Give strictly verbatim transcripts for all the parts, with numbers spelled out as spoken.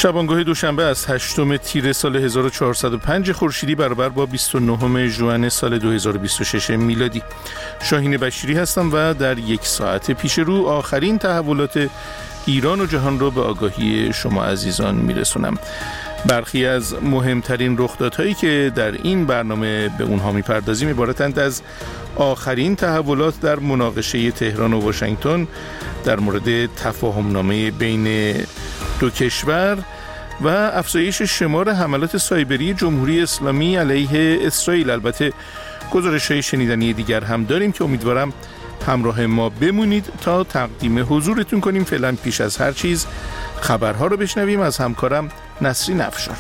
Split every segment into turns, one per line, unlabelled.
شبانگاه دوشنبه از هشتم تیر سال هزار و چهارصد و پنج خورشیدی برابر با بیست و نهم ژوئن سال دو هزار و بیست و شش میلادی. شاهین بشیری هستم و در یک ساعت پیش رو آخرین تحولات ایران و جهان رو به آگاهی شما عزیزان میرسونم. برخی از مهمترین رخدادهایی که در این برنامه به اونها میپردازیم عبارتند از آخرین تحولات در مناقشه تهران و واشنگتن در مورد تفاهمنامه بین دو کشور و افزایش شمار حملات سایبری جمهوری اسلامی علیه اسرائیل. البته گزارش‌های شنیدنی دیگر هم داریم که امیدوارم همراه ما بمونید تا تقدیم حضورتون کنیم. فعلا پیش از هر چیز خبرها رو بشنویم از همکارم نسرین افشار.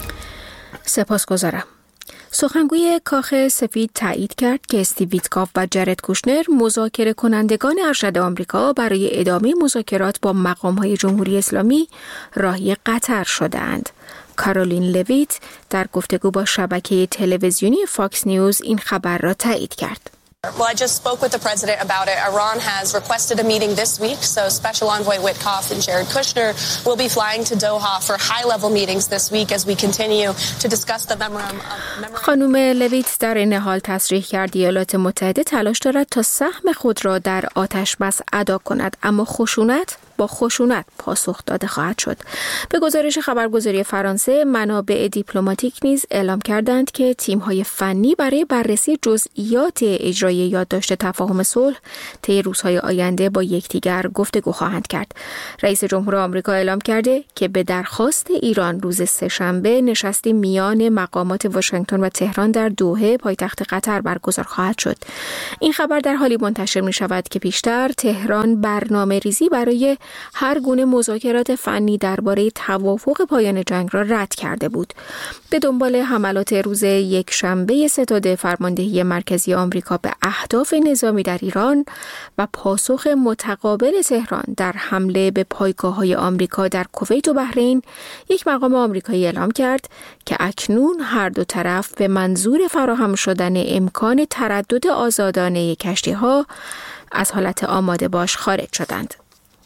سپاسگزارم. سخنگوی کاخ سفید تایید کرد که استیو ویتکاف و جرد کوشنر مذاکره کنندگان ارشد آمریکا برای ادامه مذاکرات با مقام‌های جمهوری اسلامی راهی قطر شدند. کارولین لویت در گفتگو با شبکه تلویزیونی فاکس نیوز این خبر را تایید کرد.
Well, I just spoke with the president about it. Iran has requested a meeting this week, so Special Envoy Witkoff and Jared Kushner will be flying to Doha for high-level meetings this week as we continue to discuss the memorandum.
خانم لویت در این حال تصریح کرد ایالات متحده تلاش دارد تا سهم خود را در آتش بس ادا کند، اما خشونت با خشونت پاسخ داده خواهد شد. به گزارش خبرگزاری فرانسه، منابع دیپلماتیک نیز اعلام کردند که تیم‌های فنی برای بررسی جزئیات اجرای یادداشت تفاهم صلح طی روزهای آینده با یکدیگر گفتگو خواهند کرد. رئیس جمهور آمریکا اعلام کرده که به درخواست ایران روز سه‌شنبه نشستی میان مقامات واشنگتن و تهران در دوحه پایتخت قطر برگزار خواهد شد. این خبر در حالی منتشر می شود که پیشتر تهران برنامه ریزی برای هر گونه مذاکرات فنی درباره توافق پایان جنگ را رد کرده بود. به دنبال حملات روز یک شنبه ستاد فرماندهی مرکزی آمریکا به اهداف نظامی در ایران و پاسخ متقابل تهران در حمله به پایگاه‌های آمریکا در کویت و بحرین، یک مقام آمریکایی اعلام کرد که اکنون هر دو طرف به منظور فراهم شدن امکان تردد آزادانه کشتی‌ها از حالت آماده باش خارج شدند.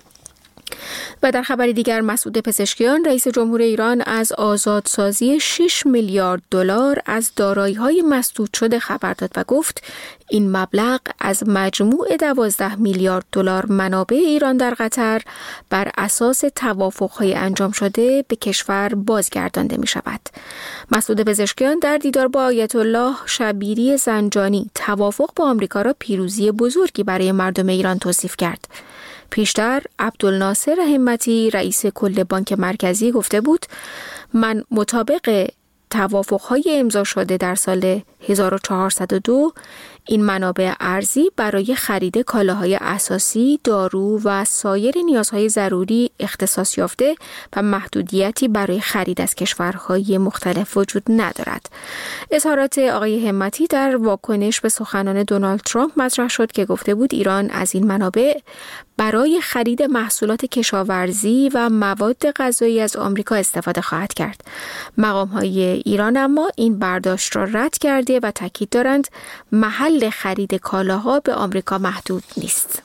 و در خبر دیگر، مسعود پزشکیان رئیس جمهور ایران از آزادسازی شش میلیارد دلار از دارایی‌های مسدود شده خبر داد و گفت این مبلغ از مجموع دوازده میلیارد دلار منابع ایران در قطر بر اساس توافق‌های انجام شده به کشور بازگردانده می‌شود. مسعود پزشکیان در دیدار با آیت الله شبیری زنجانی توافق با آمریکا را پیروزی بزرگی برای مردم ایران توصیف کرد. پیشتر عبدالناصر همتی رئیس کل بانک مرکزی گفته بود من مطابق توافق‌های امضا شده در سال هزار و چهارصد و دو این منابع ارزی برای خرید کالاهای اساسی، دارو و سایر نیازهای ضروری اختصاص یافته و محدودیتی برای خرید از کشورهای مختلف وجود ندارد. اظهارات آقای همتی در واکنش به سخنان دونالد ترامپ مطرح شد که گفته بود ایران از این منابع برای خرید محصولات کشاورزی و مواد غذایی از آمریکا استفاده خواهد کرد. مقام‌های ایران اما این برداشت را رد کرده و تاکید دارند محل خرید کالاها به آمریکا محدود نیست.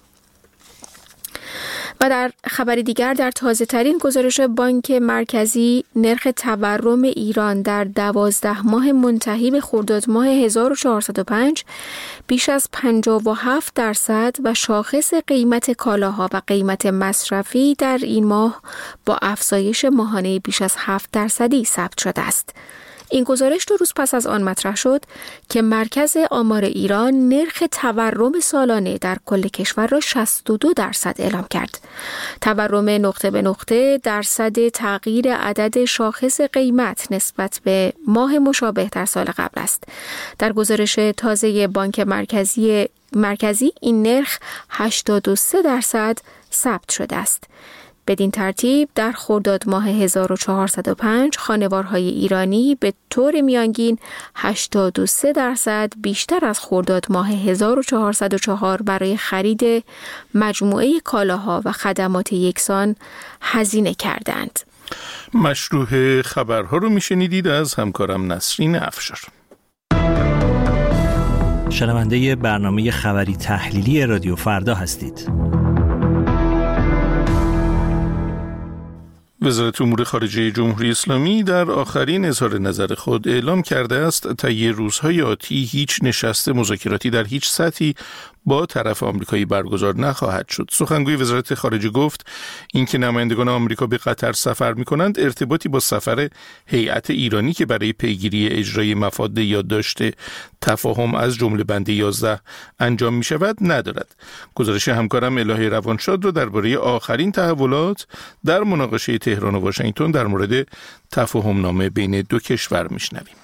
و در خبر دیگر، در تازه ترین گزارش بانک مرکزی، نرخ تورم ایران در دوازده ماه منتهی به خرداد ماه هزار و چهارصد و پنج بیش از پنجاه و هفت درصد و شاخص قیمت کالاها و قیمت مصرفی در این ماه با افزایش ماهانه بیش از هفت درصدی ثبت شده است. این گزارش دو روز پس از آن مطرح شد که مرکز آمار ایران نرخ تورم سالانه در کل کشور را شصت و دو درصد اعلام کرد. تورم نقطه به نقطه درصد تغییر عدد شاخص قیمت نسبت به ماه مشابه در سال قبل است. در گزارش تازه بانک مرکزی مرکزی این نرخ هشتاد و سه درصد ثبت شده است. بدین ترتیب در خرداد ماه هزار و چهارصد و پنج خانوارهای ایرانی به طور میانگین هشتاد و سه درصد بیشتر از خرداد ماه هزار و چهارصد و چهار برای خرید مجموعه کالاها و خدمات یکسان هزینه کردند.
مشروع خبرها رو میشنیدید از همکارم نسرین افشار.
شنونده برنامه خبری تحلیلی رادیو فردا هستید.
وزارت امور خارجه جمهوری اسلامی در آخرین اظهار نظر خود اعلام کرده است طی روزهای آتی هیچ نشست مذاکراتی در هیچ سطحی با طرف آمریکایی برگزار نخواهد شد. سخنگوی وزارت خارجه گفت اینکه نمایندگان آمریکا به قطر سفر می‌کنند ارتباطی با سفر هیئت ایرانی که برای پیگیری اجرای مفاد یادداشت تفاهم از جمله بند یازده انجام می‌شود ندارد. گزارش همکارم الهه روانشاد را درباره آخرین تحولات در مناقشه تهران و واشنگتن در مورد تفاهم‌نامه بین دو کشور می‌شنویم.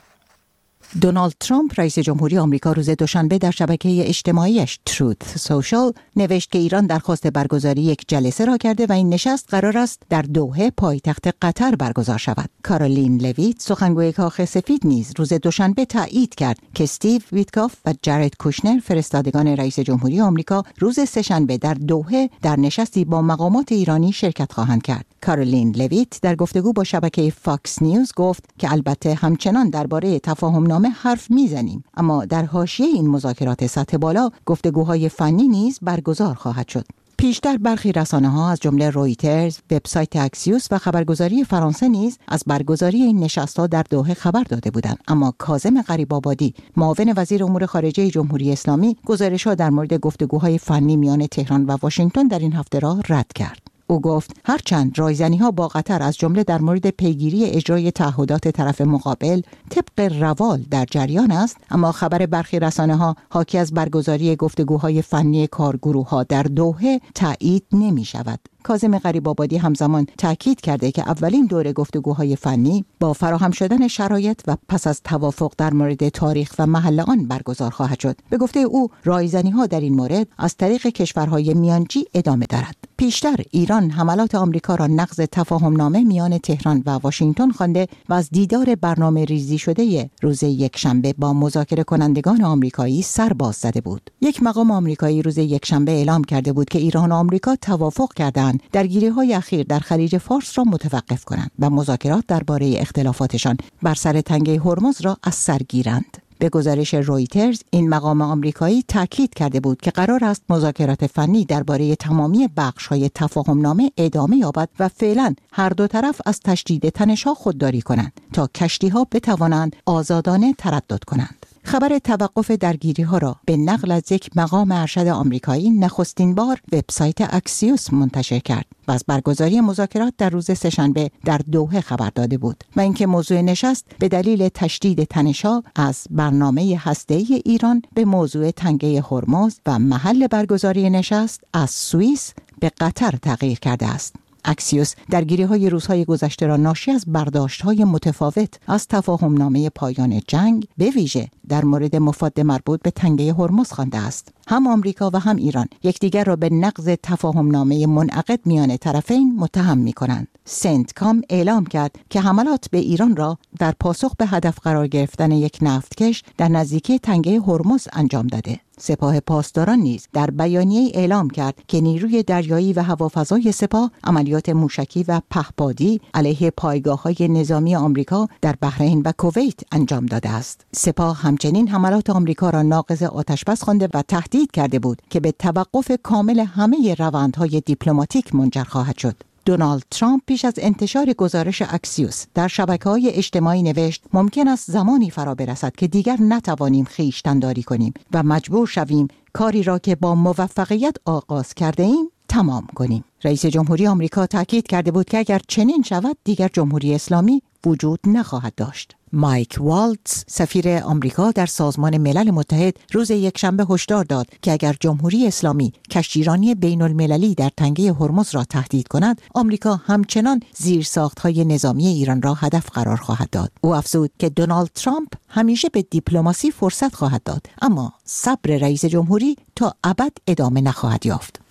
دونالد ترامپ رئیس جمهوری آمریکا روز دوشنبه در شبکه اجتماعیش تروت سوشال نوشت که ایران درخواست برگزاری یک جلسه را کرده و این نشست قرار است در دوحه پایتخت قطر برگزار شود. کارولین لویت سخنگوی کاخ سفید نیز روز دوشنبه تایید کرد که استیو ویتکاف و جارد کوشنر فرستادگان رئیس جمهوری آمریکا روز سه‌شنبه در دوحه در نشستی با مقامات ایرانی شرکت خواهند کرد. کارولین لویت در گفتگو با شبکه فاکس نیوز گفت که البته همچنان درباره تفاهم‌نامه حرف میزنیم، اما در حاشیه این مذاکرات سطح بالا گفتگوهای فنی نیز برگزار خواهد شد. پیشتر برخی رسانه‌ها از جمله رویترز، وبسایت اکسیوس و خبرگزاری فرانسه نیز از برگزاری این نشست‌ها در دوحه خبر داده بودند، اما کاظم غریب‌آبادی معاون وزیر امور خارجه جمهوری اسلامی گزارش‌ها در مورد گفتگوهای فنی میان تهران و واشنگتن در این هفته را رد کرد. او گفت هرچند رایزنی‌ها با قطر از جمله در مورد پیگیری اجرای تعهدات طرف مقابل طبق روال در جریان است، اما خبر برخی رسانه‌ها حاکی از برگزاری گفتگوهای فنی کارگروه‌ها در دوحه تایید نمی‌شود. کاظم غریب‌آبادی همزمان تاکید کرده که اولین دور گفتگوهای فنی با فراهم شدن شرایط و پس از توافق در مورد تاریخ و محل آن برگزار خواهد شد. به گفته او رایزنی‌ها در این مورد از طریق کشورهای میانجی ادامه دارد. پیشتر ایران حملات آمریکا را نقض تفاهم‌نامه میان تهران و واشنگتن خوانده و از دیدار برنامه ریزی شده روز یکشنبه با مذاکره کنندگان آمریکایی سر باز زده بود. یک مقام آمریکایی روز یکشنبه اعلام کرده بود که ایران و آمریکا توافق کردند درگیری‌های اخیر در خلیج فارس را متوقف کنند و مذاکرات درباره اختلافاتشان بر سر تنگه هرمز را از سر گیرند. به گزارش رویترز این مقام آمریکایی تاکید کرده بود که قرار است مذاکرات فنی درباره تمامی بخش‌های تفاهم‌نامه ادامه یابد و فعلا هر دو طرف از تشدید تنش‌ها خودداری کنند تا کشتی‌ها بتوانند آزادانه تردد کنند. خبر توقف درگیری‌ها را به نقل از یک مقام ارشد آمریکایی نخستین بار وبسایت اکسیوس منتشر کرد و از برگزاری مذاکرات در روز سه‌شنبه در دوحه خبر داده بود و اینکه موضوع نشست به دلیل تشدید تنش‌ها از برنامه هسته‌ای ایران به موضوع تنگه هرمز و محل برگزاری نشست از سوئیس به قطر تغییر کرده است. اکسیوس درگیری‌های روزهای گذشته را ناشی از برداشت‌های متفاوت از تفاهم‌نامه پایان جنگ به ویژه در مورد مفاد مربوط به تنگه هرمز خوانده است. هم آمریکا و هم ایران یکدیگر را به نقض تفاهم‌نامه منعقد میان طرفین متهم می‌کنند. سنتکام اعلام کرد که حملات به ایران را در پاسخ به هدف قرار گرفتن یک نفتکش در نزدیکی تنگه هرمز انجام داده. سپاه پاسداران نیز در بیانیه اعلام کرد که نیروی دریایی و هوافضای سپاه عملیات موشکی و پهپادی علیه پایگاه‌های نظامی آمریکا در بحرین و کویت انجام داده است. سپاه همچنین حملات آمریکا را ناقض آتشبس خوانده و تهدید کرده بود که به توقف کامل همه روندهای دیپلماتیک منجر خواهد شد. دونالد ترامپ پیش از انتشار گزارش اکسیوس در شبکه‌های اجتماعی نوشت ممکن است زمانی فرا برسد که دیگر نتوانیم خویشتن‌داری کنیم و مجبور شویم کاری را که با موفقیت آغاز کرده ایم تمام کنیم. رئیس جمهوری آمریکا تاکید کرده بود که اگر چنین شود دیگر جمهوری اسلامی وجود نخواهد داشت. مایک والتز سفیر آمریکا در سازمان ملل متحد روز یکشنبه هشدار داد که اگر جمهوری اسلامی کشتیرانی بین المللی در تنگه هرمز را تهدید کند، آمریکا همچنان زیرساخت‌های نظامی ایران را هدف قرار خواهد داد. او افزود که دونالد ترامپ همیشه به دیپلماسی فرصت خواهد داد، اما صبر رئیس جمهوری تا ابد ادامه نخواهد یافت.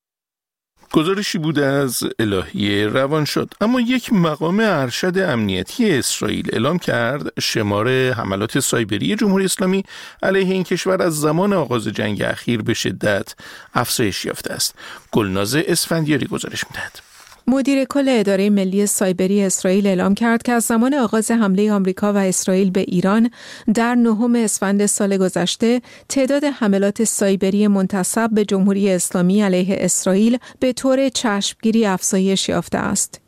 گزارشی بود از الهه روانشاد. اما یک مقام ارشد امنیتی اسرائیل اعلام کرد شمار حملات سایبری جمهوری اسلامی علیه این کشور از زمان آغاز جنگ اخیر به شدت افزایش یافته است. گلناز اسفندیاری گزارش می‌دهد.
مدیر کل اداره ملی سایبری اسرائیل اعلام کرد که از زمان آغاز حمله آمریکا و اسرائیل به ایران در نهم اسفند سال گذشته تعداد حملات سایبری منتسب به جمهوری اسلامی علیه اسرائیل به طور چشمگیری افزایش یافته است.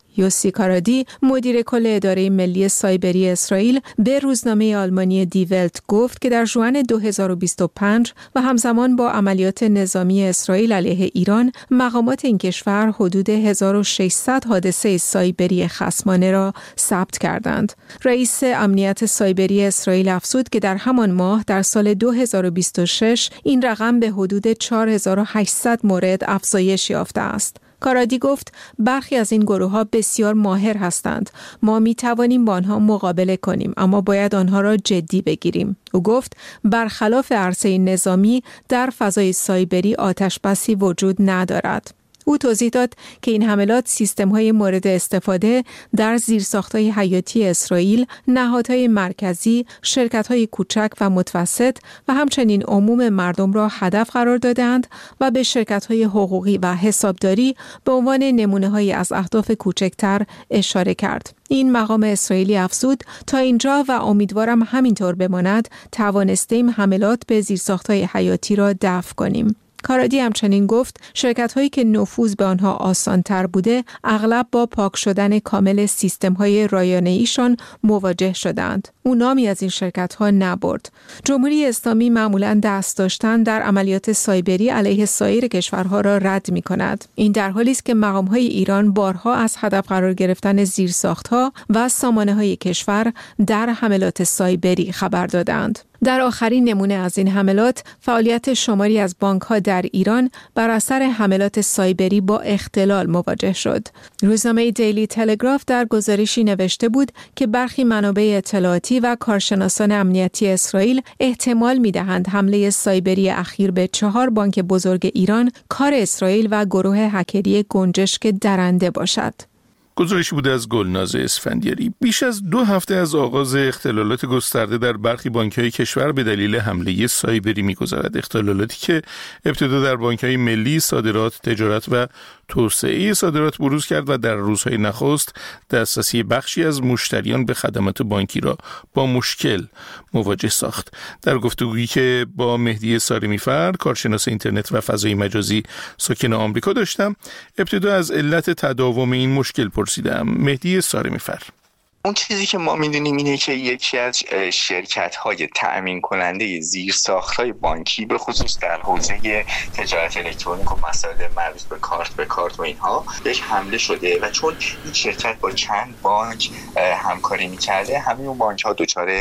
یوسی کارادی، مدیر کل اداره ملی سایبری اسرائیل، به روزنامه آلمانی دی ولت گفت که در ژوئن دو هزار و بیست و پنج و همزمان با عملیات نظامی اسرائیل علیه ایران، مقامات این کشور حدود هزار و ششصد حادثه سایبری خصمانه را ثبت کردند. رئیس امنیت سایبری اسرائیل افزود که در همان ماه در سال دو هزار و بیست و شش این رقم به حدود چهار هزار و هشتصد مورد افزایش یافته است. کارادی گفت برخی از این گروه‌ها بسیار ماهر هستند. ما می توانیم با آنها مقابله کنیم، اما باید آنها را جدی بگیریم. او گفت برخلاف عرصه نظامی در فضای سایبری آتش‌بسی وجود ندارد. او توضیح داد که این حملات سیستم‌های مورد استفاده در زیرساخت‌های حیاتی اسرائیل، نهادهای مرکزی، شرکت‌های کوچک و متوسط و همچنین عموم مردم را هدف قرار دادند و به شرکت‌های حقوقی و حسابداری به عنوان نمونه‌هایی از اهداف کوچکتر اشاره کرد. این مقام اسرائیلی افزود تا اینجا و امیدوارم همینطور بماند توانستیم حملات به زیرساخت‌های حیاتی را دفع کنیم. کارادی همچنین گفت شرکت‌هایی که نفوذ به آنها آسان‌تر بوده اغلب با پاک شدن کامل سیستم‌های رایانه‌ایشان مواجه شدند. او نامی از این شرکت‌ها نبرد. جمهوری اسلامی معمولاً دست داشتن در عملیات سایبری علیه سایر کشورها را رد می‌کند. این در حالی است که مقام‌های ایران بارها از هدف قرار گرفتن زیرساخت‌ها و سامانه‌های کشور در حملات سایبری خبر دادند. در آخرین نمونه از این حملات، فعالیت شماری از بانک‌ها در ایران بر اثر حملات سایبری با اختلال مواجه شد. روزنامه دیلی تلگراف در گزارشی نوشته بود که برخی منابع اطلاعاتی و کارشناسان امنیتی اسرائیل احتمال می‌دهند حمله سایبری اخیر به چهار بانک بزرگ ایران کار اسرائیل و گروه هکری گنجشک درنده باشد.
گزارشی بوده از گلناز اسفندیاری. بیش از دو هفته از آغاز اختلالات گسترده در برخی بانک‌های کشور به دلیل حمله سایبری می‌گذرد. اختلالاتی که ابتدا در بانک‌های ملی، صادرات، تجارت و توسعه صادرات بروز کرد و در روزهای نخست دسترسی بخشی از مشتریان به خدمات بانکی را با مشکل مواجه ساخت. در گفتگویی که با مهدی سارمی‌فر، کارشناس اینترنت و فضای مجازی ساکن آمریکا داشتم، ابتدا از علت تداوم این مشکل پرسیدم. مهدی سارمی‌فر:
اون چیزی که ما میدونیم اینه که یکی از شرکت‌های تأمین کننده زیرساخت‌های بانکی به خصوص در حوزه تجارت الکترونیک و مسائل مربوط به کارت به کارت و اینها بهش حمله شده و چون این شرکت با چند بانک همکاری می‌کرده، همه اون بانک‌ها دچار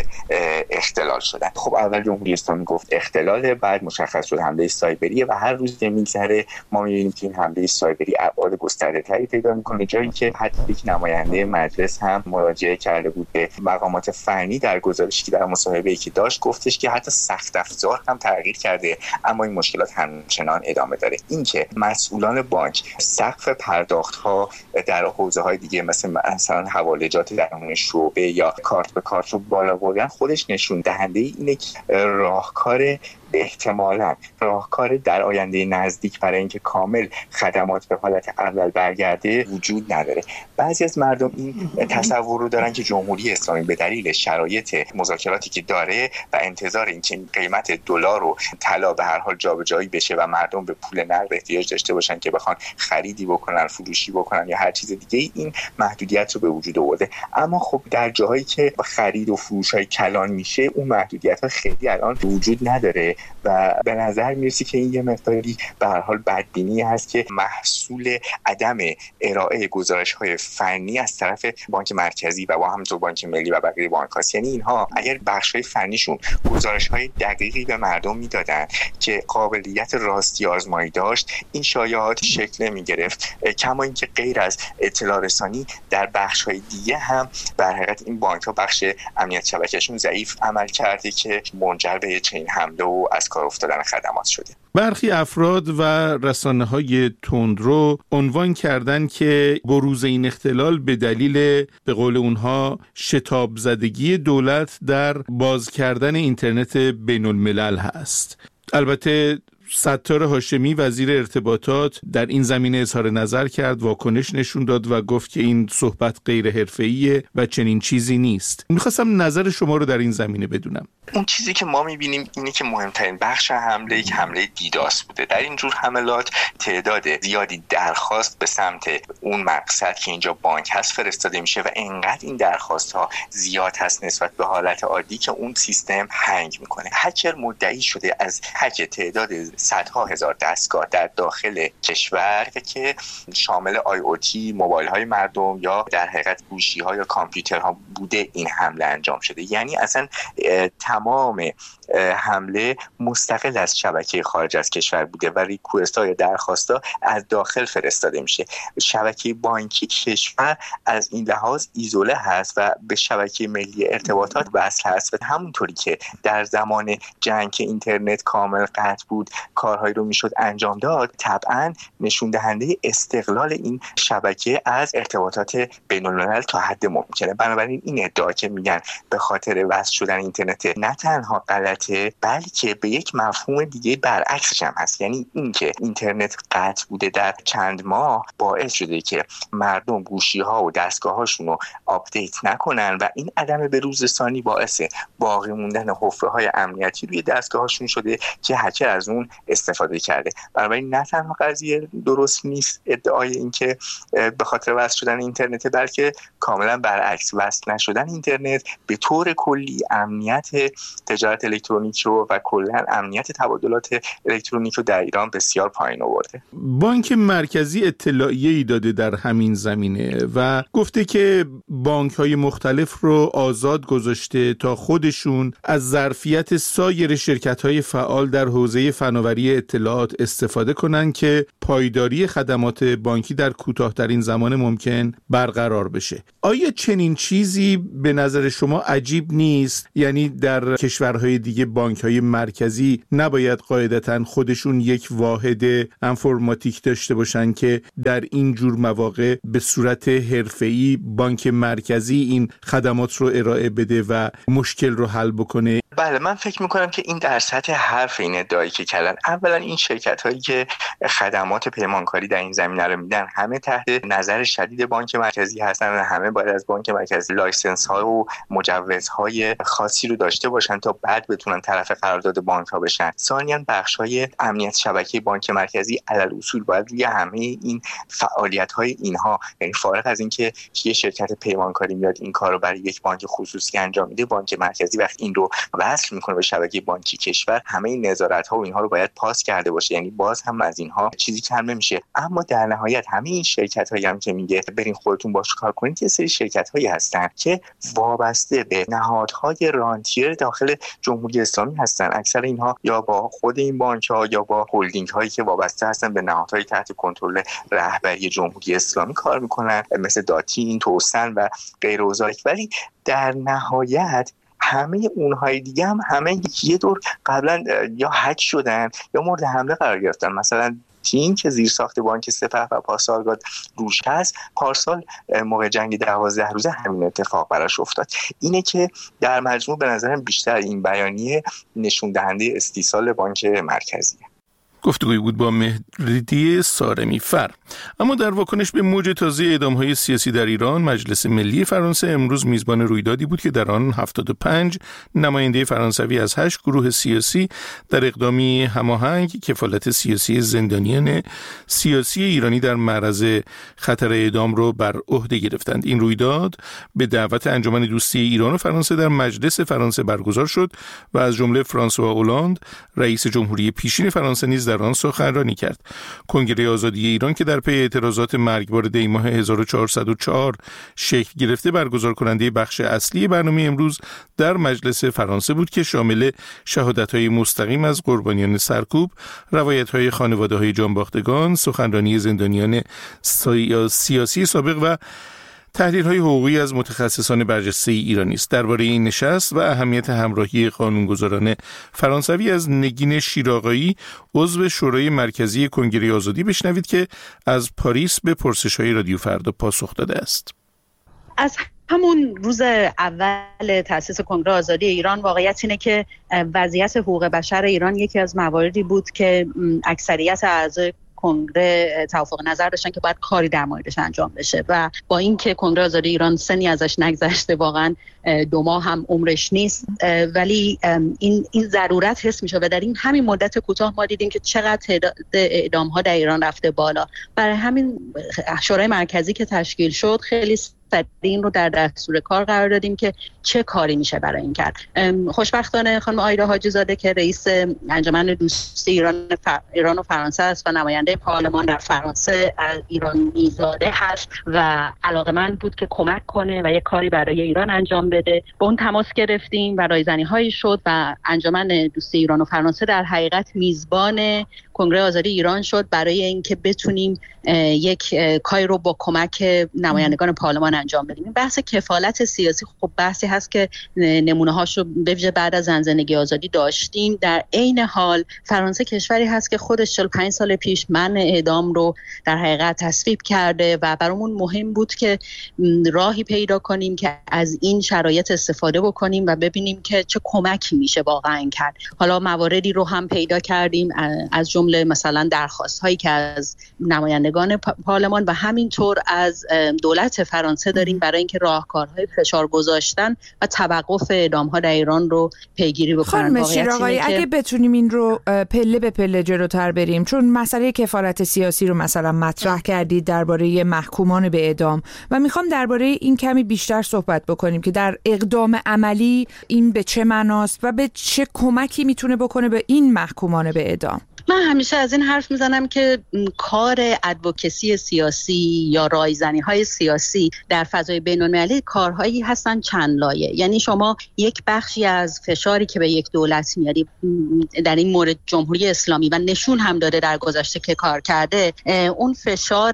اختلال شدن. خب اول جمهوری اسلامی گفت اختلاله، بعد مشخص شد حمله سایبریه و هر روز که می‌گذره ما می‌بینیم که این حمله سایبری ابعاد گسترده‌تری پیدا می‌کنه، جایی که حتی یک نماینده مجلس هم مراجعه کرده بود به مقامات فنی. در گزارشی که در مصاحبه‌ای که داشت گفتش که حتی سخت افزار هم تغییر کرده اما این مشکلات همچنان ادامه داره. اینکه مسئولان بانک سقف پرداخت‌ها در حوزه‌های دیگه مثل مثلا حوالجات درون شعبه یا کارت به کارت رو بالا بردن خودش نشون دهنده اینه که راهکار احتمالاً راهکار در آینده نزدیک برای اینکه کامل خدمات به حالت اول برگرده وجود نداره. بعضی از مردم این تصور رو دارن که جمهوری اسلامی به دلیل شرایط مذاکراتی که داره و انتظار اینکه قیمت دلار و طلا به هر حال جابجایی بشه و مردم به پول نقد احتیاج داشته باشن که بخوان خریدی بکنن، فروشی بکنن یا هر چیز دیگه، این محدودیت رو به وجود آورده. اما خب در جاهایی که خرید و فروش‌های کلان میشه اون محدودیت‌ها خیلی الان وجود نداره و به نظر میرسه که این یه مقداری به هر حال بدبینی هست که محصول عدم ارائه گزارش‌های فنی از طرف بانک مرکزی و با همینطور بانک ملی و بقیه بانک‌هاست. یعنی اینها اگر بخش‌های فنیشون گزارش‌های دقیقی به مردم میدادن که قابلیت راستی آزمایی داشت، این شایعات شکل نمی‌گرفت. کما اینکه غیر از اطلاع رسانی در بخش‌های دیگه هم در حقیقت این بانک‌ها بخش امنیت شبکه‌شون ضعیف عمل کرده که منجر به چنین حمله و از کار افتادن خدمات شده.
برخی افراد و رسانه‌های تندرو عنوان کردن که بروز این اختلال به دلیل به قول اونها شتاب زدگی دولت در باز کردن اینترنت بین الملل هست. البته ستار هاشمی وزیر ارتباطات در این زمینه اظهار نظر کرد، واکنش نشون داد و گفت که این صحبت غیر حرفه‌ایه و چنین چیزی نیست. میخواستم نظر شما رو در این زمینه بدونم.
اون چیزی که ما میبینیم اینه که مهمترین بخش حمله یک حمله دیداس بوده. در این جور حملات تعداد زیادی درخواست به سمت اون مقصد که اینجا بانک هست فرستاده میشه و انقدر این درخواست ها زیاد هست نسبت به حالت عادی که اون سیستم هنگ میکنه. هکر مدعی شده از هک تعداد صدها هزار دستگاه در داخل کشور که شامل آی او تی، موبایل های مردم یا در حقیقت گوشی ها یا کامپیوترها بوده این حمله انجام شده. یعنی اصلا تمام حمله مستقل از شبکه خارج از کشور بوده و ریکوست های درخواست ها از داخل فرستاده میشه. شبکه بانکی کشور از این لحاظ ایزوله هست و به شبکه ملی ارتباطات وصل هست و همونطوری که در زمان جنگ که اینترنت کامل قطع بود کارهایی رو میشد انجام داد، طبعا نشون دهنده استقلال این شبکه از ارتباطات بین الملل تا حد ممکنه. بنابراین این ادعا که میگن به خاطر وصل شدن اینترنت نه تنها غلطه بلکه به یک مفهوم دیگه برعکسش هم هست. یعنی این که اینترنت قطع بوده در چند ماه باعث شده که مردم گوشی ها و دستگاه هاشون رو آپدیت نکنن و این عدم بروزرسانی باعث باقی موندن حفره های امنیتی روی دستگاه هاشون شده که هکر از اون استفاده کرده. بنابراین نه تنها قضیه درست نیست ادعای این که به خاطر وصل شدن اینترنت، بلکه کاملا برعکس. وصل نشدن اینترنت به طور کلی امنیت تجارت الکترونیک رو و کلا امنیت تبادلات الکترونیک رو در ایران بسیار پایین آورده.
بانک مرکزی اطلاعیه‌ای داده در همین زمینه و گفته که بانک‌های مختلف رو آزاد گذاشته تا خودشون از ظرفیت سایر شرکت‌های فعال در حوزه فناوری اطلاعات استفاده کنن که پایداری خدمات بانکی در کوتاه‌ترین زمان ممکن برقرار بشه. آیا چنین چیزی به نظر شما عجیب نیست؟ یعنی در کشورهای دیگه بانک‌های مرکزی نباید قاعدتاً خودشون یک واحد انفرماتیک داشته باشن که در این جور مواقع به صورت حرفه‌ای بانک مرکزی این خدمات رو ارائه بده و مشکل رو حل بکنه؟
بله، من فکر میکنم که این در سطح حرف این ادعایی که کردن. اولا این شرکت هایی که خدمات پیمانکاری در این زمینه رو میدن همه تحت نظر شدید بانک مرکزی هستن و همه باید از بانک مرکزی لایسنس ها و مجوزهای خاصی رو داشته باشن تا بعد بتونن طرف قرارداد بانک ها بشن. ثانیاً بخش های امنیت شبکه بانک مرکزی علل اصول باید روی همه این فعالیت های اینها، یعنی فارغ از اینکه یه شرکت پیمانکاری میاد این کار رو برای یک بانک خصوصی انجام میده، بانک مرکزی وقتی این رو وصل میکنه به شبکه بانکی کشور همه این نظارت ها و اینها رو باید پاس کرده باشه. یعنی باز هم از اینها چیزی کم نمیشه. اما در نهایت همه این شرکت هایی هم که میگه برین خودتون باش کار کنید، یه سری شرکت هایی هستن که وابسته به نهادهای رانتیر داخل جمهوری اسلامی هستن. اکثر اینها یا با خود این بانک ها یا با هلدینگ هایی که وابسته هستن به نهادهای تحت کنترل رهبری جمهوری اسلامی کار میکنن، مثل داتین، توسن و غیر و ذالک. ولی در نهایت همه اونهای دیگه هم همه یه دور قبلا یا هک شدن یا مورد حمله قرار گرفتن. مثلا تیم که زیر ساخت بانک سپه و پاسارگاد روش هست، پارسال موقع جنگ دوازده روزه همین اتفاق براش افتاد. اینه که در مجموع به نظرم بیشتر این بیانیه نشون دهنده استیصال بانک مرکزیه.
گفتگوی بود با مهدی سارمی فر. اما در واکنش به موج تازه اعدام‌های سیاسی در ایران، مجلس ملی فرانسه امروز میزبان رویدادی بود که در آن هفتاد و پنج نماینده فرانسوی از هشت گروه سیاسی در اقدامی هماهنگ کفالت سیاسی زندانیان سیاسی ایرانی در معرض خطر اعدام را بر عهده گرفتند. این رویداد به دعوت انجمن دوستی ایران و فرانسه در مجلس فرانسه برگزار شد و از جمله فرانسوا اولاند رئیس جمهوری پیشین فرانسه نیز در آن سخنرانی کرد. کنگره آزادی ایران که در پی اعتراضات مرگبار دی ماه هزار و چهارصد و چهار شکل گرفته برگزار کننده بخش اصلی برنامه امروز در مجلس فرانسه بود که شامل شهادت‌های مستقیم از قربانیان سرکوب، روایت‌های خانواده‌های جانباختگان، سخنرانی زندانیان سیاسی سابق و تحلیل‌های حقوقی از متخصصان برجسته ایرانی است. درباره این نشست و اهمیت همراهی قانونگذاران فرانسوی از نگین شیراقایی، عضو شورای مرکزی کنگره آزادی، بشنوید که از پاریس به پرسش‌های رادیو فردا پاسخ داده است.
از همون روز اول تأسیس کنگره آزادی ایران واقعیت اینه که وضعیت حقوق بشر ایران یکی از مواردی بود که اکثریت اعضای کنگره توافق نظر داشتن که باید کاری در موردش انجام بشه و با اینکه کنگره آزادی ایران سنی ازش نگذشته، واقعا دو ماه هم عمرش نیست، ولی این این ضرورت حس میشه و در این همین مدت کوتاه ما دیدیم که چقدر تعداد اعدام ها در ایران رفته بالا. برای همین شورای مرکزی که تشکیل شد خیلی این رو در دستور کار قرار دادیم که چه کاری میشه برای این کرد. خوشبختانه خانم آیدا حاجی زاده که رئیس انجمن دوستی ایران فر... ایران و فرانسه است و نماینده پارلمان در فرانسه ایرانی زاده هست و علاقه‌مند بود که کمک کنه و یه کاری برای ایران انجام بده. با اون تماس گرفتیم و رایزنی‌هایی شد و انجمن دوستی ایران و فرانسه در حقیقت میزبان کنگره آزادی ایران شد برای اینکه بتونیم یک کاری رو با کمک نمایندگان پارلمان انجام بدیم. این بحث کفالت سیاسی خب بحثی هست که نمونه هاشو به ویژه بعد از زنجیره آزادی داشتیم. در عین حال فرانسه کشوری هست که خودش چهل و پنج سال پیش منع اعدام رو در حقیقت تصویب کرده و برامون مهم بود که راهی پیدا کنیم که از این شرایط استفاده بکنیم و ببینیم که چه کمکی میشه واقعا کرد. حالا مواردی رو هم پیدا کردیم از جمله مثلا درخواست هایی که از نمایندگان پارلمان و همینطور از دولت فرانسه داریم برای اینکه راهکارهای فشار گذاشتن و توقف اعدام ها در ایران رو پیگیری بکنن.
خانم شیرآقایی اگه بتونیم این رو پله به پله جلوتر بریم، چون مسئله کفالت سیاسی رو مثلا مطرح کردید درباره محکومان به اعدام و میخوام درباره این کمی بیشتر صحبت بکنیم که در اقدام عملی این به چه معناست و به چه کمکی میتونه بکنه به این محکومان به اعدام.
من همیشه از این حرف میزنم که کار ادوکسی سیاسی یا رایزنی های سیاسی در فضای بین‌المللی کارهایی هستن چند لایه. یعنی شما یک بخشی از فشاری که به یک دولت میاری، در این مورد جمهوری اسلامی و نشون هم داده در گذشته که کار کرده، اون فشار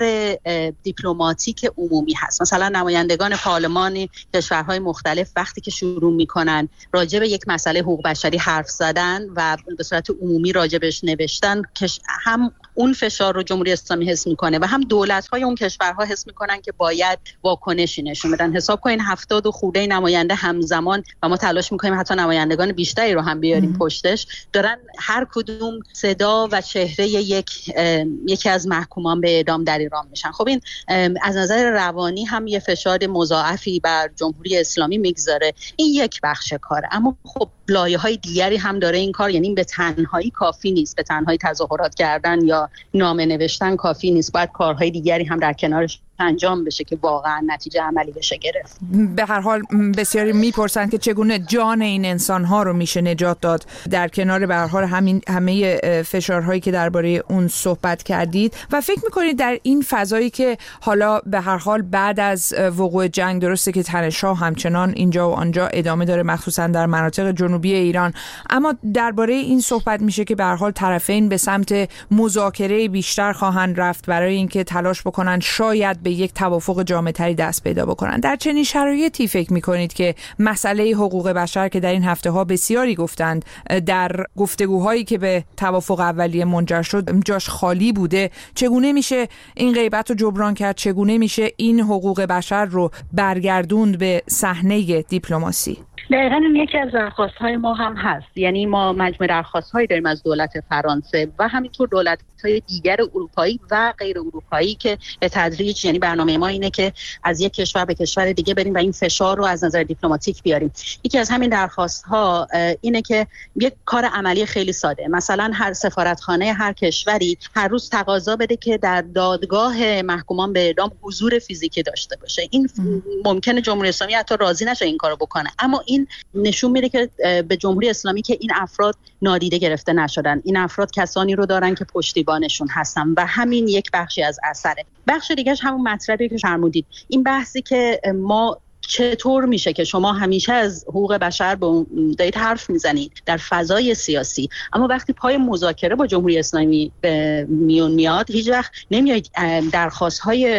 دیپلماتیک عمومی هست. مثلا نمایندگان پارلمان کشورهای مختلف وقتی که شروع میکنن راجع به یک مسئله حقوق بشری حرف زدن و به صورت عمومی راجبش نوشتن، که هم اون فشار رو جمهوری اسلامی حس میکنه و هم دولت‌های اون کشورها حس میکنن که باید واکنشی نشون بدن. حساب کنین هفتاد و خورده نماینده همزمان و ما تلاش میکنیم حتی نمایندگان بیشتری رو هم بیاریم ام. پشتش، دارن هر کدوم صدا و چهره یک یکی از محکومان به اعدام در ایران میشن. خب این از نظر روانی هم یه فشار مضاعفی بر جمهوری اسلامی میگذاره. این یک بخش کاره، اما خب لایه‌های دیگری هم داره این کار. یعنی به تنهایی کافی نیست، به تنهایی تظاهرات کردن یا نامه نوشتن کافی نیست، باید کارهای دیگری هم در کنارش انجام بشه که واقعا نتیجه عملی بشه گرفت.
به هر حال بسیاری میپرسند که چگونه جان این انسان‌ها رو میشه نجات داد در کنار به هر حال همین همه فشارهایی که درباره اون صحبت کردید و فکر میکنید در این فضایی که حالا به هر حال بعد از وقوع جنگ، درسته که تنش‌ها همچنان اینجا و آنجا ادامه داره مخصوصا در مناطق جنوبی ایران، اما درباره این صحبت میشه که به هر حال طرفین به سمت مذاکره بیشتر خواهند رفت برای اینکه تلاش بکنن شاید به یک توافق جامع‌تری دست پیدا بکنن. در چنین شرایطی فکر می‌کنید که مسئله حقوق بشر که در این هفته‌ها بسیاری گفتند در گفتگوهایی که به توافق اولیه منجر شد جاش خالی بوده، چگونه میشه این غیبت رو جبران کرد؟ چگونه میشه این حقوق بشر رو برگردوند به صحنه دیپلماسی؟
دقیقاً این یکی از درخواست‌های ما هم هست. یعنی ما مجموعه درخواست‌هایی داریم از دولت فرانسه و همینطور دولت‌های دیگر اروپایی و غیر اروپایی که به تدریج، یعنی برنامه ما اینه که از یک کشور به کشور دیگه بریم و این فشار رو از نظر دیپلماتیک بیاریم. یکی از همین درخواست‌ها اینه که یک کار عملی خیلی ساده، مثلا هر سفارتخانه هر کشوری هر روز تقاضا بده که در دادگاه محکومان به اعدام حضور فیزیکی داشته باشه. این ممکنه جمهوری اسلامی حتی راضی نشه این کارو بکنه، اما این نشون میده که به جمهوری اسلامی که این افراد نادیده گرفته نشدن. این افراد کسانی رو دارن که پشتیبانشون هستن و همین یک بخشی از اثره. بخش دیگه‌اش همون مطلبی که فرمودید، این بحثی که ما چطور میشه که شما همیشه از حقوق بشر با دارید حرف میزنید در فضای سیاسی، اما وقتی پای مذاکره با جمهوری اسلامی میون میاد هیچ وقت نمیایید درخواست‌های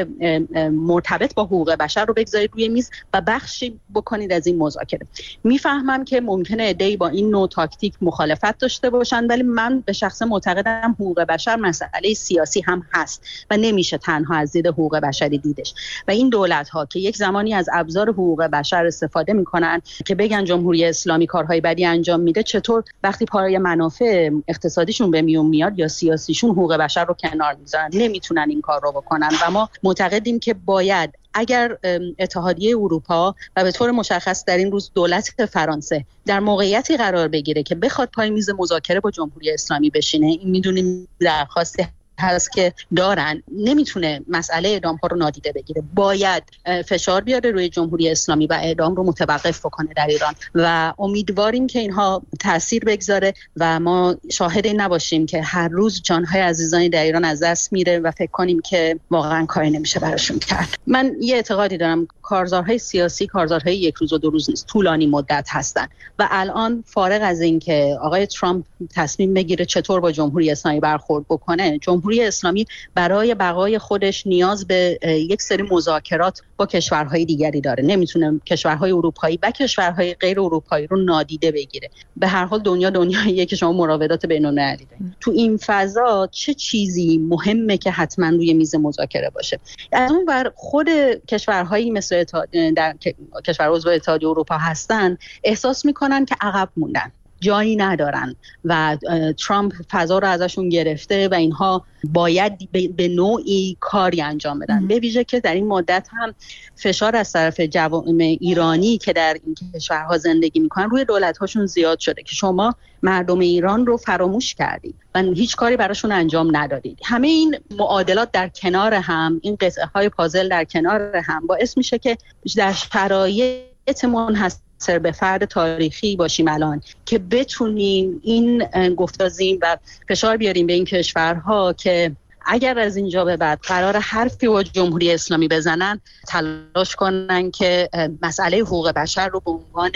مرتبط با حقوق بشر رو بگذارید روی میز و بخشی بکنید از این مذاکره. میفهمم که ممکنه عده‌ای با این نوع تاکتیک مخالفت داشته باشن، ولی من به شخص معتقدم حقوق بشر مسئله سیاسی هم هست و نمیشه تنها از دید حقوق بشری دیدش. و این دولت‌ها که یک زمانی از ابزار حقوق بشر استفاده میکنن که بگن جمهوری اسلامی کارهای بدی انجام میده، چطور وقتی پای منافع اقتصادیشون به میون میاد یا سیاسیشون حقوق بشر رو کنار میذارن، نمیتونن این کار رو بکنن. و ما معتقدیم که باید اگر اتحادیه اروپا و به طور مشخص در این روز دولت فرانسه در موقعیتی قرار بگیره که بخواد پای میز مذاکره با جمهوری اسلامی بشینه، این میدونیم درخواستی هست که دارن، نمیتونه مسئله اعدام ها رو نادیده بگیره، باید فشار بیاره روی جمهوری اسلامی و اعدام رو متوقف بکنه در ایران و امیدواریم که اینها تاثیر بگذاره و ما شاهد این نباشیم که هر روز جانهای عزیزانی در ایران از دست میره و فکر کنیم که واقعا کاری نمیشه براشون کرد. من یه اعتقادی دارم، کارزارهای سیاسی کارزارهای یک روز و دو روز نیست، طولانی مدت هستن و الان فارغ از این که آقای ترامپ تصمیم بگیره چطور با جمهوری اسلامی برخورد بکنه، جمهوری اسلامی برای بقای خودش نیاز به یک سری مذاکرات با کشورهای دیگری داره، نمیتونه کشورهای اروپایی و کشورهای غیر اروپایی رو نادیده بگیره. به هر حال دنیا دنیاییه که شما مراودات بین‌المللی دارید. تو این فضا چه چیزی مهمه که حتما روی میز مذاکره باشه؟ از اون ور خود کشورهایی مثل در کشور عضو اتحادیه اروپا هستن احساس میکنن که عقب موندن، جایی ندارن و ترامپ فضا رو ازشون گرفته و اینها باید به نوعی کاری انجام بدن. به ویژه که در این مدت هم فشار از طرف جوامع ایرانی که در این کشورها زندگی میکنن روی دولت‌هاشون زیاد شده که شما مردم ایران رو فراموش کردید و هیچ کاری براشون انجام ندادید. همه این معادلات در کنار هم، این قطعه های پازل در کنار هم باعث میشه که در شرایط منحصر سر به فرد تاریخی باشیم الان که بتونیم این گفتازیم و فشار بیاریم به این کشورها که اگر از اینجا به بعد قرار حرفی با جمهوری اسلامی بزنن، تلاش کنن که مسئله حقوق بشر رو به عنوان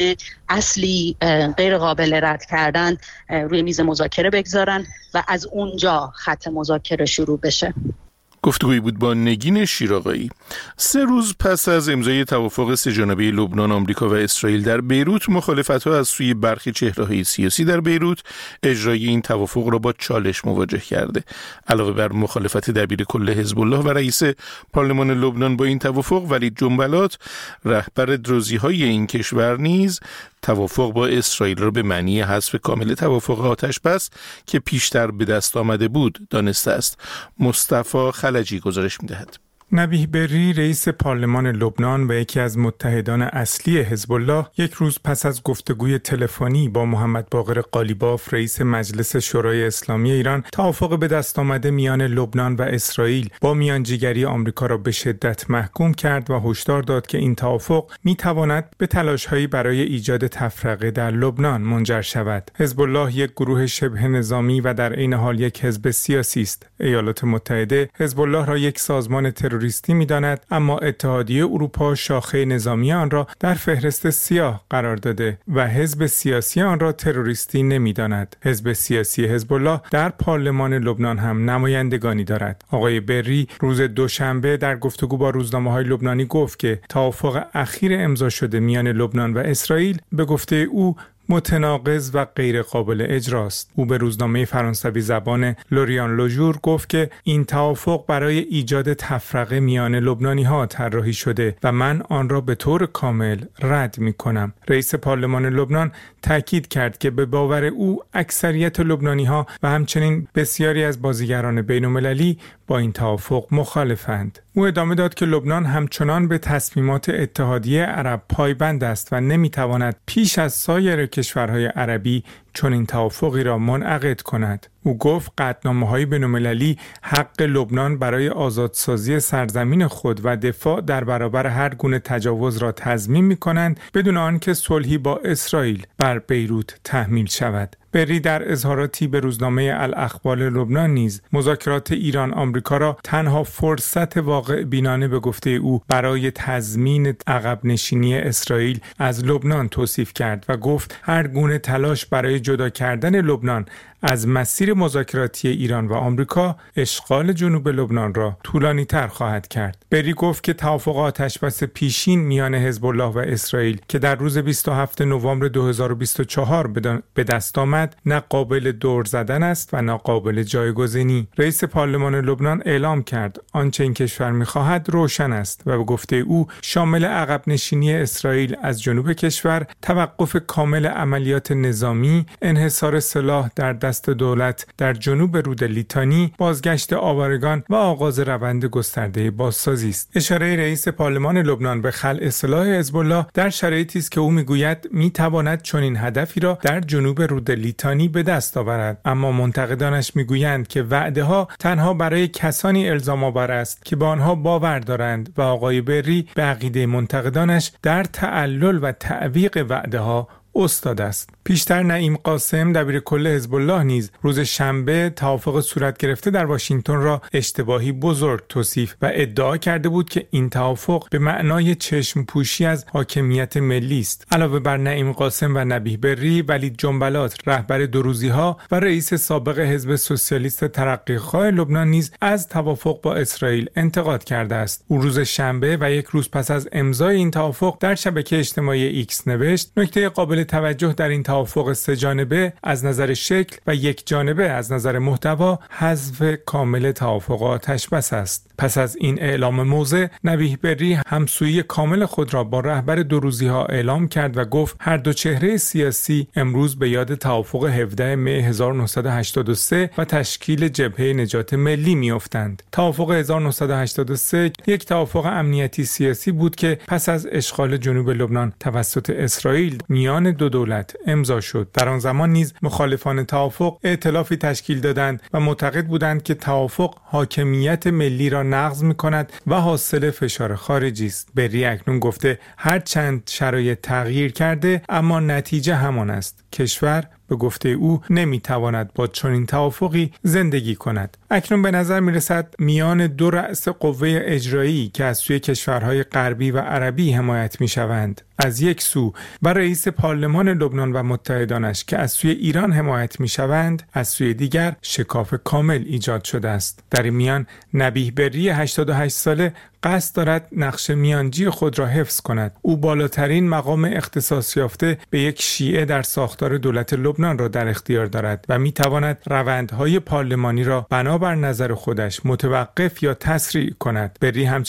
اصلی غیر قابل رد کردن روی میز مذاکره بگذارن و از اونجا خط مذاکره شروع بشه.
گفتگویی بود با نگین شیراقایی. سه روز پس از امضای توافق سه‌جانبه لبنان، آمریکا و اسرائیل در بیروت، مخالفت‌ها از سوی برخی چهره‌های سیاسی در بیروت اجرای این توافق را با چالش مواجه کرده. علاوه بر مخالفت دبیر کل حزب الله و رئیس پارلمان لبنان با این توافق، ولید جنبلات، رهبر دروزی‌های این کشور نیز توافق با اسرائیل را به معنی حذف کامل توافق آتش‌بس که پیشتر به دست آمده بود دانسته است. مصطفی خلجی گزارش می‌دهد.
نبیه بری، رئیس پارلمان لبنان و یکی از متحدان اصلی حزب الله، یک روز پس از گفتگوی تلفنی با محمد باقر قالیباف، رئیس مجلس شورای اسلامی ایران، توافق به دست آمده میان لبنان و اسرائیل با میانجیگری آمریکا را به شدت محکوم کرد و هشدار داد که این توافق می‌تواند به تلاش‌هایی برای ایجاد تفرقه در لبنان منجر شود. حزب الله یک گروه شبه نظامی و در عین حال یک حزب سیاسی است. ایالات متحده حزب الله را یک سازمان تروریستی می‌داند، اما اتحادیه اروپا شاخه نظامی آن را در فهرست سیاه قرار داده و حزب سیاسی آن را تروریستی نمی‌داند. حزب سیاسی حزب الله در پارلمان لبنان هم نمایندگانی دارد. آقای بری روز دوشنبه در گفتگو با روزنامه‌های لبنانی گفت که توافق اخیر امضا شده میان لبنان و اسرائیل به گفته او متناقض و غیر قابل اجراست. او به روزنامه فرانسوی زبان لوریان لوژور گفت که این توافق برای ایجاد تفرقه میان لبنانی‌ها طراحی شده و من آن را به طور کامل رد می‌کنم. رئیس پارلمان لبنان تاکید کرد که به باور او اکثریت لبنانی‌ها و همچنین بسیاری از بازیگران بین‌المللی با این توافق مخالفند. او ادامه داد که لبنان همچنان به تصمیمات اتحادیه عرب پایبند است و نمی‌تواند پیش از سایر کشورهای عربی چون این توافقی را منعقد کند. او گفت قطعنامه‌های بین‌المللی حق لبنان برای آزادسازی سرزمین خود و دفاع در برابر هر گونه تجاوز را تضمین می‌کنند بدون آنکه صلحی با اسرائیل بر بیروت تحمیل شود. بری در اظهاراتی به روزنامه الاخبار لبنان نیز مذاکرات ایران آمریکا را تنها فرصت واقع بینانه به گفته او برای تضمین عقب نشینی اسرائیل از لبنان توصیف کرد و گفت هر گونه تلاش برای جدا کردن لبنان از مسیر مذاکراتی ایران و آمریکا اشغال جنوب لبنان را طولانی‌تر خواهد کرد. بری گفت که توافق آتشبس پیشین میان حزب الله و اسرائیل که در روز بیست و هفتم نوامبر دو هزار و بیست و چهار به دست آمد نه قابل دور زدن است و نه قابل جایگزینی. رئیس پارلمان لبنان اعلام کرد آنچه این کشور می‌خواهد روشن است و به گفته او شامل عقب نشینی اسرائیل از جنوب کشور، توقف کامل عملیات نظامی، انحصار سلاح در دست دولت در جنوب رود لیتانی، بازگشت آوارگان و آغاز روند گسترده بازسازی است. اشاره رئیس پارلمان لبنان به خلع سلاح حزب الله در شرایطی است که او میگوید میتواند چنین هدفی را در جنوب رود لیتانی به دست آورد، اما منتقدانش میگویند که وعده‌ها تنها برای کسانی الزام آور است که به آنها باور دارند و آقای بری به عقیده منتقدانش در تعلل و تعویق وعده‌ها استاد است. پیشتر نعیم قاسم دبیر کل حزب الله نیز روز شنبه توافق صورت گرفته در واشنگتن را اشتباهی بزرگ توصیف و ادعا کرده بود که این توافق به معنای چشم پوشی از حاکمیت ملی است. علاوه بر نعیم قاسم و نبیه بری، ولید جنبلات رهبر دوروزی‌ها و رئیس سابق حزب سوسیالیست ترقی‌خواه لبنان نیز از توافق با اسرائیل انتقاد کرده است. او روز شنبه و یک روز پس از امضای این توافق در شبکه اجتماعی ایکس نوشت: نکته قابل توجه در این توافق سه جانبه از نظر شکل و یک جانبه از نظر محتوا حذف کامل توافق آتشبس است. پس از این اعلام موضع، نبیه بری همسویی کامل خود را با رهبر دوروزی‌ها اعلام کرد و گفت هر دو چهره سیاسی امروز به یاد توافق هفدهم می هزار و نهصد و هشتاد و سه و تشکیل جبهه نجات ملی می‌افتند. توافق هزار و نهصد و هشتاد و سه یک توافق امنیتی سیاسی بود که پس از اشغال جنوب لبنان توسط اسرائیل میان دو دولت امضا شد. در آن زمان نیز مخالفان توافق ائتلافی تشکیل دادند و معتقد بودند که توافق حاکمیت ملی را نقض می‌کند و حاصل فشار خارجی است. بری اکنون گفته هر چند شرایط تغییر کرده اما نتیجه همان است. کشور به گفته او نمیتواند با چنین توافقی زندگی کند. اکنون به نظر میرسد میان دو رأس قوه اجرایی که از سوی کشورهای غربی و عربی حمایت میشوند، از یک سو و رئیس پارلمان لبنان و متحدانش که از سوی ایران حمایت میشوند، از سوی دیگر شکاف کامل ایجاد شده است. در این میان نبیه بری هشتاد و هشت ساله قصد دارد نقش میانجی خود را حفظ کند. او بالاترین مقام اختصاص یافته به یک شیعه در ساختار دولت لبنان را در اختیار دارد و میتواند روندهای پارلمانی را بنابر نظر خودش متوقف یا تسریع کند. بری همچنین